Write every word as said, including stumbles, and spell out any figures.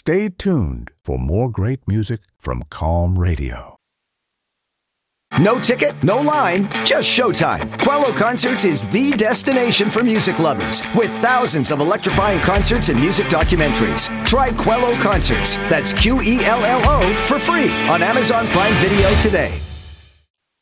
Stay tuned for more great music from Calm Radio. No ticket, no line, just showtime. Quello Concerts is the destination for music lovers with thousands of electrifying concerts and music documentaries. Try Quello Concerts, that's Q E L L O, for free on Amazon Prime Video today.